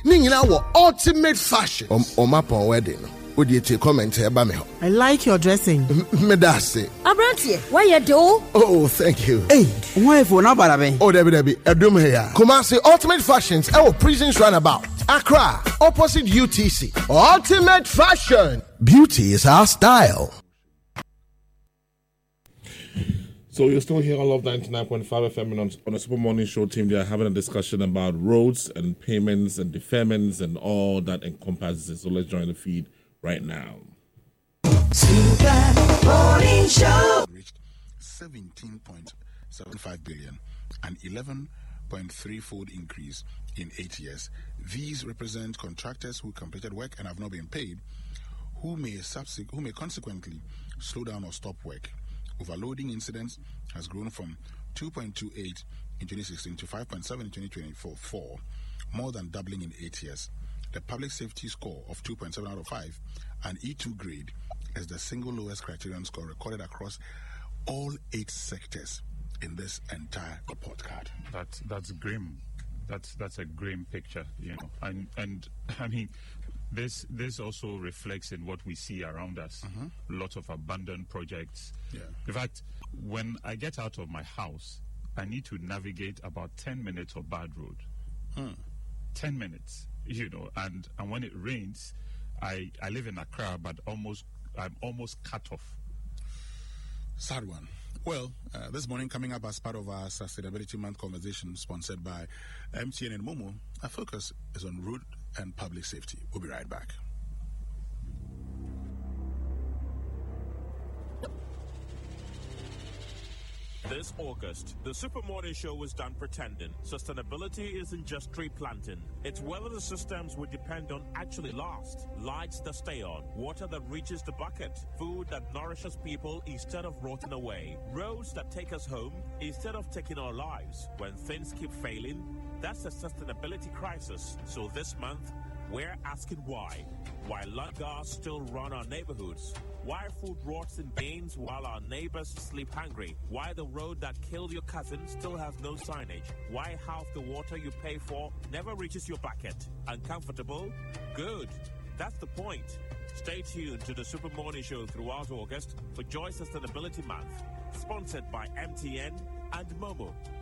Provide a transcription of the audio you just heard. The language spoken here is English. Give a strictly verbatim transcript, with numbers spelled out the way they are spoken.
Ningina wa ultimate fashion. Um, Omapon wedding. Would you take comment here, Bamiho? I like your dressing. Medase. Abrantie, why you do? Oh, thank you. Hey, why for now, Barabe? Oh, Debbie, Debbie, Edum here. Kumasi Ultimate Fashions, our prisons runabout. Accra, opposite U T C. Ultimate Fashion. Beauty is our style. So you're still here on Love ninety-nine point five F M and on, on a Super Morning Show team. They are having a discussion about roads and payments and deferments and all that encompasses it. So let's join the feed right now. Super Morning Show reached seventeen point seven five billion, an eleven point three fold increase in eight years. These represent contractors who completed work and have not been paid, who may subsequent, who may consequently slow down or stop work. Overloading incidents has grown from two point two eight in twenty sixteen to five point seven in twenty twenty-four, more than doubling in eight years. The public safety score of two point seven out of five, an E two grade, is the single lowest criterion score recorded across all eight sectors in this entire report card. That's that's grim. That's that's a grim picture, you know. And and I mean, this this also reflects in what we see around us. Mm-hmm. Lots of abandoned projects. Yeah. In fact, when I get out of my house, I need to navigate about ten minutes of bad road. Hmm. ten minutes, you know. And and when it rains, I I live in Accra, but almost I'm almost cut off. Sad one. Well, uh, this morning, coming up as part of our Sustainability Month conversation sponsored by M T N and Momo, our focus is on road and public safety. We'll be right back. This August, the Super Morning Show was done pretending. Sustainability isn't just tree planting. It's whether the systems we depend on actually last. Lights that stay on, water that reaches the bucket, food that nourishes people instead of rotting away, roads that take us home instead of taking our lives. When things keep failing, that's a sustainability crisis. So this month, we're asking why. Why lagars still run our neighborhoods. Why food rots in bins while our neighbors sleep hungry. Why the road that killed your cousin still has no signage. Why half the water you pay for never reaches your bucket. Uncomfortable? Good. That's the point. Stay tuned to the Super Morning Show throughout August for Joy Sustainability Month. Sponsored by M T N and Momo.